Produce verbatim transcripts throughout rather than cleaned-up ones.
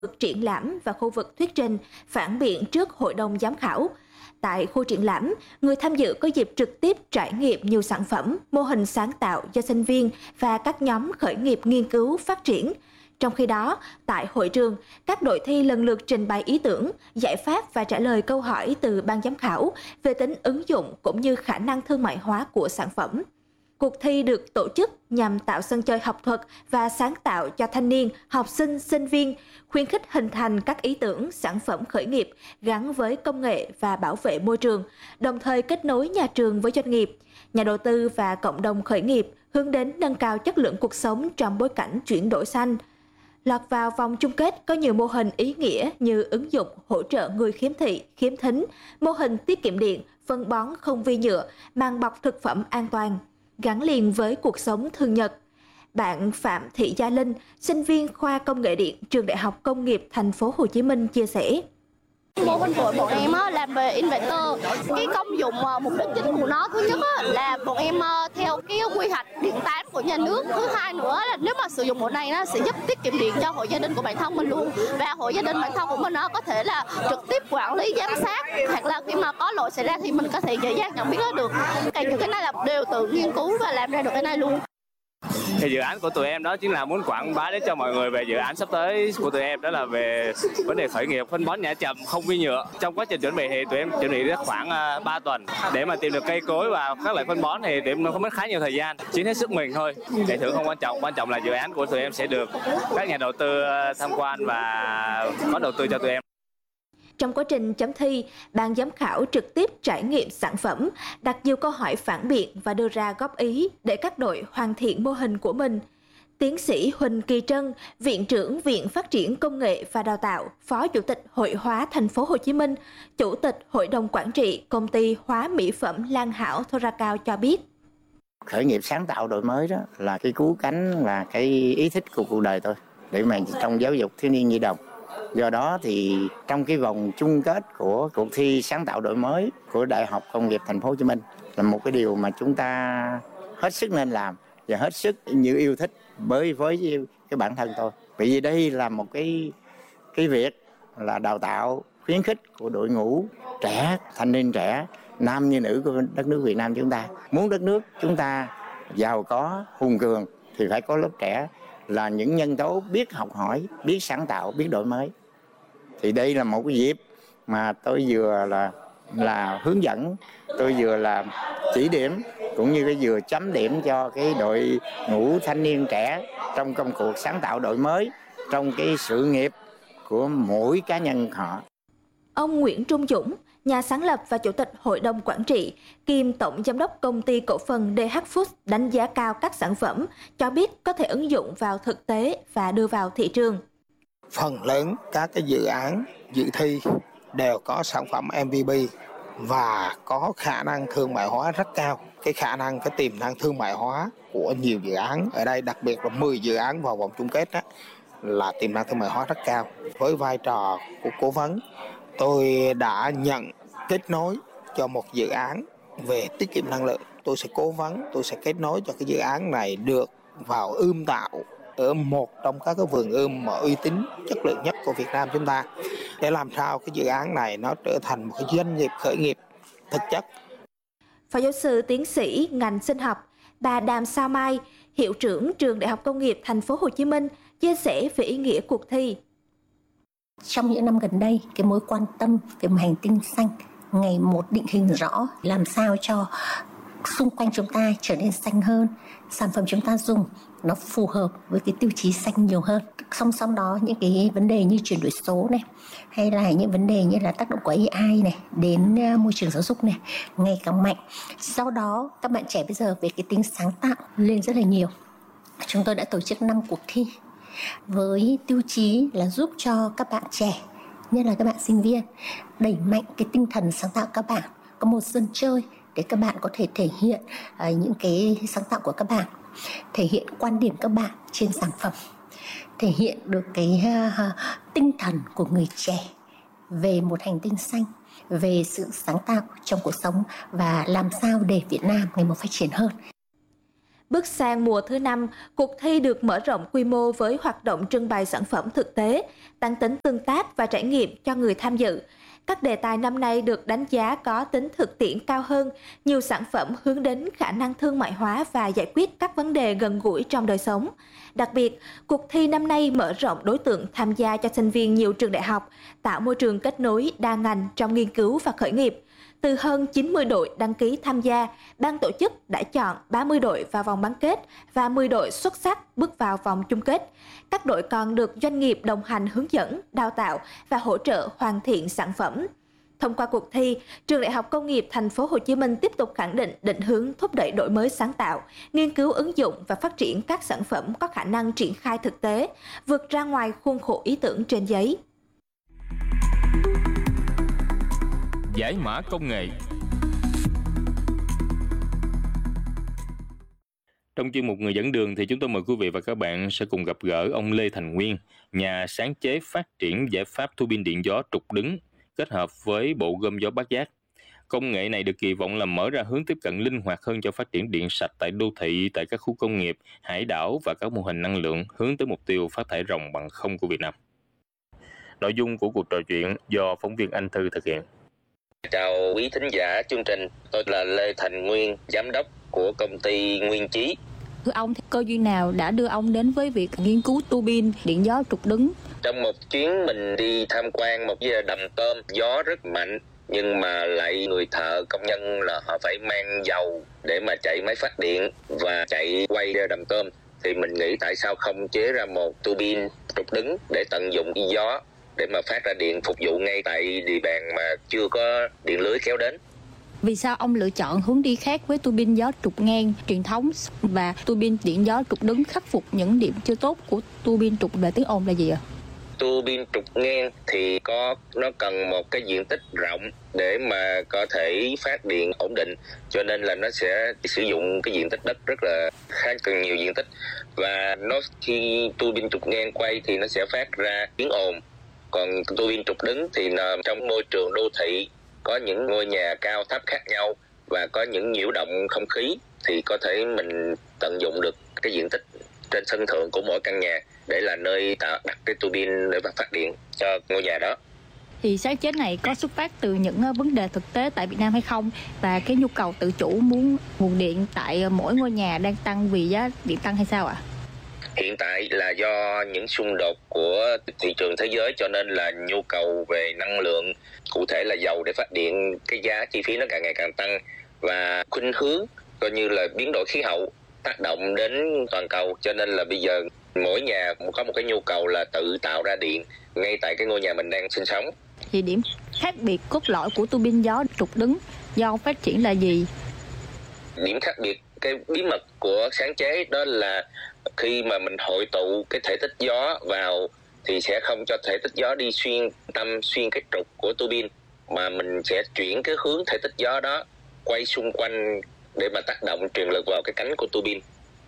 vực triển lãm và khu vực thuyết trình, phản biện trước hội đồng giám khảo. Tại khu triển lãm, người tham dự có dịp trực tiếp trải nghiệm nhiều sản phẩm, mô hình sáng tạo do sinh viên và các nhóm khởi nghiệp nghiên cứu phát triển. Trong khi đó, tại hội trường, các đội thi lần lượt trình bày ý tưởng, giải pháp và trả lời câu hỏi từ ban giám khảo về tính ứng dụng cũng như khả năng thương mại hóa của sản phẩm. Cuộc thi được tổ chức nhằm tạo sân chơi học thuật và sáng tạo cho thanh niên, học sinh, sinh viên, khuyến khích hình thành các ý tưởng, sản phẩm khởi nghiệp gắn với công nghệ và bảo vệ môi trường, đồng thời kết nối nhà trường với doanh nghiệp, nhà đầu tư và cộng đồng khởi nghiệp, hướng đến nâng cao chất lượng cuộc sống trong bối cảnh chuyển đổi xanh. Lọt vào vòng chung kết có nhiều mô hình ý nghĩa như ứng dụng hỗ trợ người khiếm thị, khiếm thính, mô hình tiết kiệm điện, phân bón không vi nhựa, màng bọc thực phẩm an toàn, gắn liền với cuộc sống thường nhật. Bạn Phạm Thị Gia Linh, sinh viên khoa Công nghệ điện, Trường Đại học Công nghiệp Thành phố Hồ Chí Minh chia sẻ. Mô hình của bọn em làm về inverter, cái công dụng mục đích chính của nó thứ nhất là bọn em theo cái quy hoạch điện tám của nhà nước, thứ hai nữa là nếu mà sử dụng bộ này nó sẽ giúp tiết kiệm điện cho hộ gia đình của bản thân mình luôn, và hộ gia đình bản thân của mình nó có thể là trực tiếp quản lý giám sát, hoặc là khi mà có lỗi xảy ra thì mình có thể dễ dàng nhận biết nó được. Cái những cái này là đều tự nghiên cứu và làm ra được cái này luôn. Thì dự án của tụi em đó chính là muốn quảng bá đến cho mọi người về dự án sắp tới của tụi em, đó là về vấn đề khởi nghiệp phân bón nhả chậm không vi nhựa. Trong quá trình chuẩn bị thì tụi em chuẩn bị khoảng ba tuần để mà tìm được cây cối và các loại phân bón, thì tụi em không mất khá nhiều thời gian, chỉ hết sức mình thôi. Giải thưởng không quan trọng, quan trọng là dự án của tụi em sẽ được các nhà đầu tư tham quan và có đầu tư cho tụi em. Trong quá trình chấm thi, ban giám khảo trực tiếp trải nghiệm sản phẩm, đặt nhiều câu hỏi phản biện và đưa ra góp ý để các đội hoàn thiện mô hình của mình. Tiến sĩ Huỳnh Kỳ Trân, Viện trưởng Viện Phát triển Công nghệ và Đào tạo, Phó Chủ tịch Hội Hóa Thành phố Hồ Chí Minh, Chủ tịch Hội đồng Quản trị Công ty Hóa Mỹ phẩm Lan Hảo Thoracao cho biết. Khởi nghiệp sáng tạo đổi mới đó là cái cứu cánh và cái ý thích của cuộc đời tôi để mà trong giáo dục thiếu niên nhi đồng. Do đó thì trong cái vòng chung kết của cuộc thi sáng tạo đổi mới của Đại học Công nghiệp Thành phố Hồ Chí Minh là một cái điều mà chúng ta hết sức nên làm và hết sức như yêu thích với với cái bản thân tôi. Bởi vì đây là một cái cái việc là đào tạo khuyến khích của đội ngũ trẻ, thanh niên trẻ, nam như nữ của đất nước Việt Nam chúng ta. Muốn đất nước chúng ta giàu có, hùng cường thì phải có lớp trẻ là những nhân tố biết học hỏi, biết sáng tạo, biết đổi mới. Thì đây là một cái dịp mà tôi vừa là là hướng dẫn, tôi vừa là chỉ điểm cũng như cái vừa chấm điểm cho cái đội ngũ thanh niên trẻ trong công cuộc sáng tạo đổi mới trong cái sự nghiệp của mỗi cá nhân họ. Ông Nguyễn Trung Dũng, nhà sáng lập và chủ tịch hội đồng quản trị, kiêm tổng giám đốc công ty cổ phần đê hát Foods đánh giá cao các sản phẩm, cho biết có thể ứng dụng vào thực tế và đưa vào thị trường. Phần lớn các cái dự án dự thi đều có sản phẩm em vê pê và có khả năng thương mại hóa rất cao. Cái khả năng, cái tiềm năng thương mại hóa của nhiều dự án, ở đây đặc biệt là mười dự án vào vòng chung kết đó, là tiềm năng thương mại hóa rất cao. Với vai trò của cố vấn, tôi đã nhận kết nối cho một dự án về tiết kiệm năng lượng. Tôi sẽ cố vấn, tôi sẽ kết nối cho cái dự án này được vào ươm tạo ở một trong các cái vườn ươm mà uy tín, chất lượng nhất của Việt Nam chúng ta, để làm sao cái dự án này nó trở thành một cái doanh nghiệp khởi nghiệp thực chất. Phó giáo sư tiến sĩ ngành sinh học, bà Đàm Sao Mai, hiệu trưởng Trường Đại học Công nghiệp Thành phố Hồ Chí Minh, chia sẻ về ý nghĩa cuộc thi. Trong những năm gần đây, cái mối quan tâm về một hành tinh xanh ngày một định hình rõ, làm sao cho xung quanh chúng ta trở nên xanh hơn, sản phẩm chúng ta dùng nó phù hợp với cái tiêu chí xanh nhiều hơn. Song song đó, những cái vấn đề như chuyển đổi số này, hay là những vấn đề như là tác động của a i này đến môi trường giáo dục này ngày càng mạnh. Sau đó các bạn trẻ bây giờ về cái tính sáng tạo lên rất là nhiều. Chúng tôi đã tổ chức năm cuộc thi với tiêu chí là giúp cho các bạn trẻ, nhất là các bạn sinh viên, đẩy mạnh cái tinh thần sáng tạo các bạn, có một sân chơi để các bạn có thể thể hiện uh, những cái sáng tạo của các bạn, thể hiện quan điểm các bạn trên sản phẩm, thể hiện được cái uh, tinh thần của người trẻ về một hành tinh xanh, về sự sáng tạo trong cuộc sống và làm sao để Việt Nam ngày một phát triển hơn. Bước sang mùa thứ năm, cuộc thi được mở rộng quy mô với hoạt động trưng bày sản phẩm thực tế, tăng tính tương tác và trải nghiệm cho người tham dự. Các đề tài năm nay được đánh giá có tính thực tiễn cao hơn, nhiều sản phẩm hướng đến khả năng thương mại hóa và giải quyết các vấn đề gần gũi trong đời sống. Đặc biệt, cuộc thi năm nay mở rộng đối tượng tham gia cho sinh viên nhiều trường đại học, tạo môi trường kết nối đa ngành trong nghiên cứu và khởi nghiệp. Từ hơn chín mươi đội đăng ký tham gia, ban tổ chức đã chọn ba mươi đội vào vòng bán kết và mười đội xuất sắc bước vào vòng chung kết. Các đội còn được doanh nghiệp đồng hành hướng dẫn, đào tạo và hỗ trợ hoàn thiện sản phẩm. Thông qua cuộc thi, Trường Đại học Công nghiệp Thành phố Hồ Chí Minh tiếp tục khẳng định định hướng thúc đẩy đổi mới sáng tạo, nghiên cứu ứng dụng và phát triển các sản phẩm có khả năng triển khai thực tế, vượt ra ngoài khuôn khổ ý tưởng trên giấy. Giải mã công nghệ. Trong chuyên mục Người dẫn đường thì chúng tôi mời quý vị và các bạn sẽ cùng gặp gỡ ông Lê Thành Nguyên, nhà sáng chế phát triển giải pháp tua bin điện gió trục đứng kết hợp với bộ gom gió Bát Giác. Công nghệ này được kỳ vọng là mở ra hướng tiếp cận linh hoạt hơn cho phát triển điện sạch tại đô thị, tại các khu công nghiệp, hải đảo và các mô hình năng lượng hướng tới mục tiêu phát thải ròng bằng không của Việt Nam. Nội dung của cuộc trò chuyện do phóng viên Anh Thư thực hiện. Chào quý thính giả chương trình, tôi là Lê Thành Nguyên, giám đốc của công ty Nguyên Chí. Thưa ông, cơ duyên nào đã đưa ông đến với việc nghiên cứu tua bin điện gió trục đứng? Trong một chuyến mình đi tham quan một cái đầm tôm, gió rất mạnh, nhưng mà lại người thợ công nhân là họ phải mang dầu để mà chạy máy phát điện và chạy quay ra đầm tôm. Thì mình nghĩ tại sao không chế ra một tua bin trục đứng để tận dụng cái gió để mà phát ra điện phục vụ ngay tại địa bàn mà chưa có điện lưới kéo đến. Vì sao ông lựa chọn hướng đi khác với tua bin gió trục ngang truyền thống và tua bin điện gió trục đứng khắc phục những điểm chưa tốt của tua bin trục về tiếng ồn là gì ạ? Tua bin trục ngang thì có nó cần một cái diện tích rộng để mà có thể phát điện ổn định, cho nên là nó sẽ sử dụng cái diện tích đất rất là khá cần nhiều diện tích, và nó khi tua bin trục ngang quay thì nó sẽ phát ra tiếng ồn. Còn tua bin trục đứng thì nằm trong môi trường đô thị, có những ngôi nhà cao thấp khác nhau và có những nhiễu động không khí, thì có thể mình tận dụng được cái diện tích trên sân thượng của mỗi căn nhà để là nơi đặt cái tua bin để phát điện cho ngôi nhà đó. Thì sáng chế này có xuất phát từ những vấn đề thực tế tại Việt Nam hay không, và cái nhu cầu tự chủ muốn nguồn điện tại mỗi ngôi nhà đang tăng vì giá điện tăng hay sao ạ? Hiện tại là do những xung đột của thị trường thế giới, cho nên là nhu cầu về năng lượng, cụ thể là dầu để phát điện, cái giá chi phí nó càng ngày càng tăng, và khuynh hướng coi như là biến đổi khí hậu tác động đến toàn cầu, cho nên là bây giờ mỗi nhà cũng có một cái nhu cầu là tự tạo ra điện ngay tại cái ngôi nhà mình đang sinh sống. Thì điểm khác biệt cốt lõi của tua bin gió trục đứng do phát triển là gì? Điểm khác biệt, cái bí mật của sáng chế đó là khi mà mình hội tụ cái thể tích gió vào thì sẽ không cho thể tích gió đi xuyên tâm, xuyên cái trục của tua bin, mà mình sẽ chuyển cái hướng thể tích gió đó quay xung quanh để mà tác động truyền lực vào cái cánh của tua bin.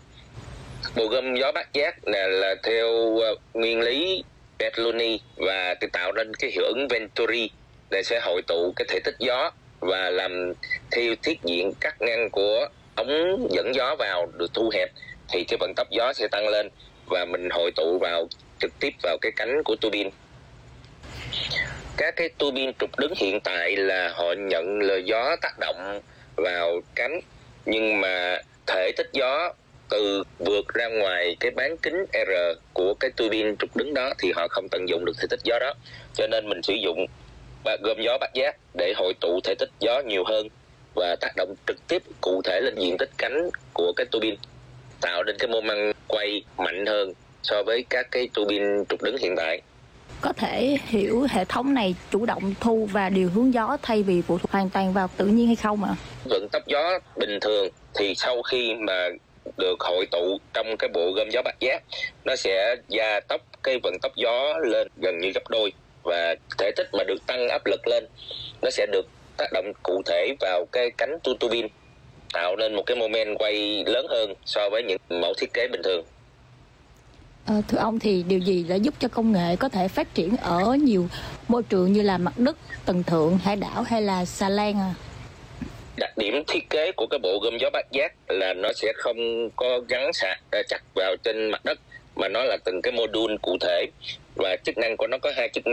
Bộ gom gió Bát Giác là, là theo uh, nguyên lý Bernoulli và tạo ra cái hiệu ứng Venturi để sẽ hội tụ cái thể tích gió và làm theo thiết diện cắt ngăn của ống dẫn gió vào được thu hẹp, thì cái vận tốc gió sẽ tăng lên và mình hội tụ vào trực tiếp vào cái cánh của tua bin. Các cái tua bin trục đứng hiện tại là họ nhận lời gió tác động vào cánh, nhưng mà thể tích gió từ vượt ra ngoài cái bán kính R của cái tua bin trục đứng đó thì họ không tận dụng được thể tích gió đó, cho nên mình sử dụng gom gió Bát Giác để hội tụ thể tích gió nhiều hơn và tác động trực tiếp cụ thể lên diện tích cánh của cái tua bin, tạo nên cái mô men quay mạnh hơn so với các cái tua bin trục đứng hiện tại. Có thể hiểu hệ thống này chủ động thu và điều hướng gió thay vì phụ thuộc hoàn toàn vào tự nhiên hay không ạ? Vận tốc gió bình thường thì sau khi mà được hội tụ trong cái bộ gom gió Bát Giác, nó sẽ gia tốc cái vận tốc gió lên gần như gấp đôi, và thể tích mà được tăng áp lực lên nó sẽ được tác động cụ thể vào cái cánh tua tua bin, tạo nên một cái mô men quay lớn hơn so với những mẫu thiết kế bình thường. À, thưa ông, thì điều gì đã giúp cho công nghệ có thể phát triển ở nhiều môi trường như là mặt đất, tầng thượng, hải đảo hay là xà lan à? Đặc điểm thiết kế của cái bộ gom gió bát giác là nó sẽ không có gắn sạc chặt vào trên mặt đất, mà nó là từng cái module cụ thể, và chức năng của nó có hai chức năng.